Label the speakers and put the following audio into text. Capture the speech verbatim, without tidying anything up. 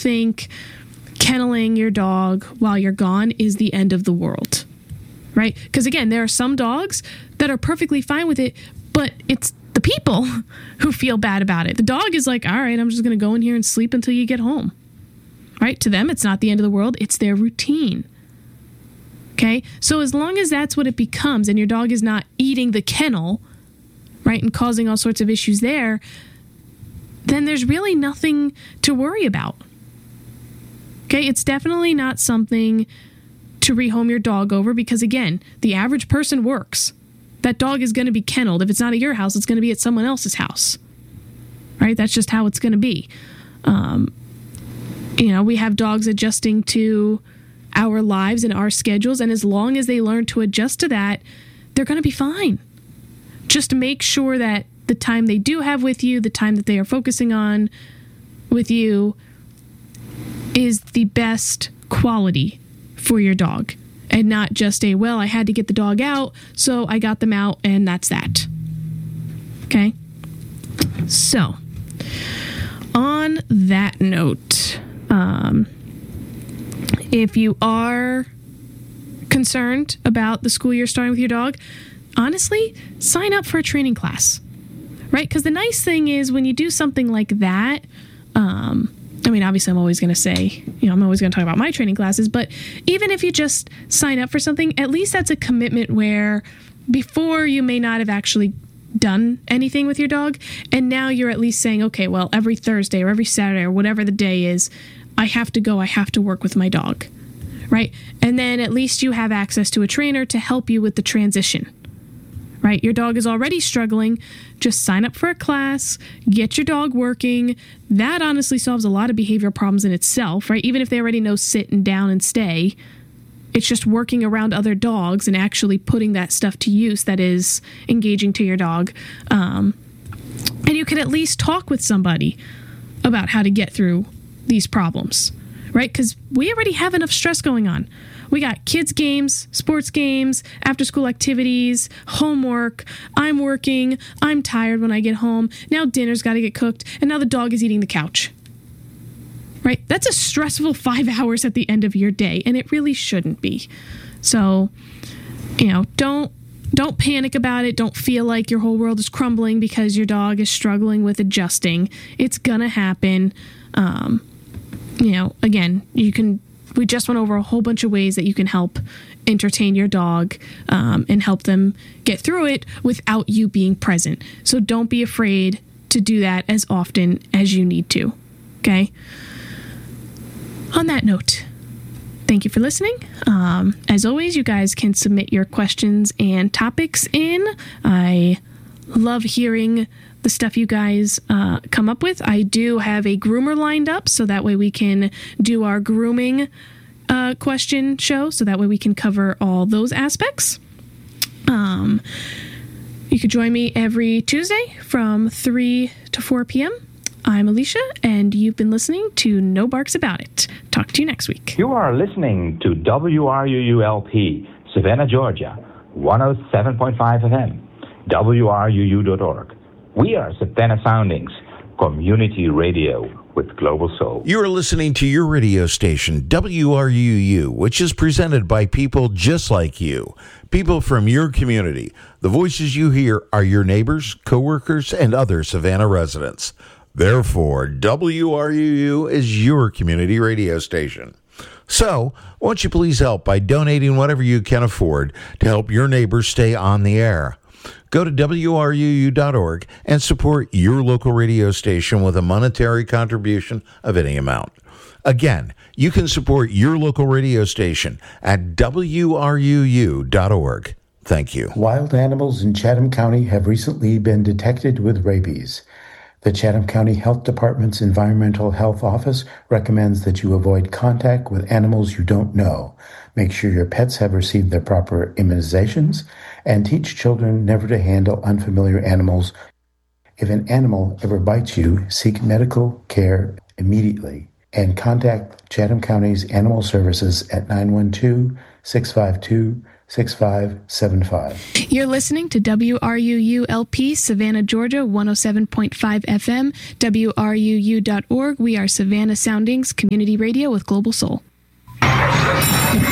Speaker 1: think kenneling your dog while you're gone is the end of the world, right? Because again, there are some dogs that are perfectly fine with it, but it's the people who feel bad about it. The dog is like, all right, I'm just going to go in here and sleep until you get home, right? To them, it's not the end of the world. It's their routine. Okay? So as long as that's what it becomes and your dog is not eating the kennel, right, and causing all sorts of issues there, then there's really nothing to worry about. Okay, it's definitely not something to rehome your dog over because, again, the average person works. That dog is going to be kenneled. If it's not at your house, it's going to be at someone else's house. Right? That's just how it's going to be. Um, you know, we have dogs adjusting to our lives and our schedules, and as long as they learn to adjust to that, they're going to be fine. Just make sure that the time they do have with you, the time that they are focusing on with you, is the best quality for your dog and not just a, well, I had to get the dog out, so I got them out and that's that. Okay? So, on that note, um, if you are concerned about the school year starting with your dog, honestly, sign up for a training class, right? Because the nice thing is when you do something like that, um, I mean, obviously, I'm always going to say, you know, I'm always going to talk about my training classes, but even if you just sign up for something, at least that's a commitment where before you may not have actually done anything with your dog, and now you're at least saying, okay, well, every Thursday or every Saturday or whatever the day is, I have to go, I have to work with my dog, right? And then at least you have access to a trainer to help you with the transition. Right? Your dog is already struggling. Just sign up for a class, get your dog working. That honestly solves a lot of behavioral problems in itself, right? Even if they already know sit and down and stay, it's just working around other dogs and actually putting that stuff to use that is engaging to your dog. Um, and you can at least talk with somebody about how to get through these problems, right? Because we already have enough stress going on. We got kids' games, sports games, after-school activities, homework. I'm working. I'm tired when I get home. Now dinner's got to get cooked. And now the dog is eating the couch. Right? That's a stressful five hours at the end of your day, and it really shouldn't be. So, you know, don't don't panic about it. Don't feel like your whole world is crumbling because your dog is struggling with adjusting. It's gonna happen. Um, you know, again, you can... We just went over a whole bunch of ways that you can help entertain your dog um, and help them get through it without you being present. So don't be afraid to do that as often as you need to. Okay? On that note, thank you for listening. Um, as always, you guys can submit your questions and topics in. I love hearing the stuff you guys uh, come up with. I do have a groomer lined up, so that way we can do our grooming uh, question show, so that way we can cover all those aspects. Um, you could join me every Tuesday from three to four p.m. I'm Alicia, and you've been listening to No Barks About It. Talk to you next week.
Speaker 2: You are listening to W R U U L P, Savannah, Georgia, one oh seven point five F M, W R U U dot org. We are Savannah Soundings, community radio with global soul.
Speaker 3: You are listening to your radio station, W R U U, which is presented by people just like you, people from your community. The voices you hear are your neighbors, coworkers, and other Savannah residents. Therefore, W R U U is your community radio station. So, won't you please help by donating whatever you can afford to help your neighbors stay on the air? Go to W R U U dot org and support your local radio station with a monetary contribution of any amount. Again, you can support your local radio station at W R U U dot org. Thank you.
Speaker 4: Wild animals in Chatham County have recently been detected with rabies. The Chatham County Health Department's Environmental Health Office recommends that you avoid contact with animals you don't know. Make sure your pets have received their proper immunizations, and teach children never to handle unfamiliar animals. If an animal ever bites you, seek medical care immediately and contact Chatham County's Animal Services at nine one two, six five two, six five seven five.
Speaker 1: You're listening to W R U U L P, Savannah, Georgia, one oh seven point five F M, W R U U dot org. We are Savannah Soundings Community Radio with Global Soul.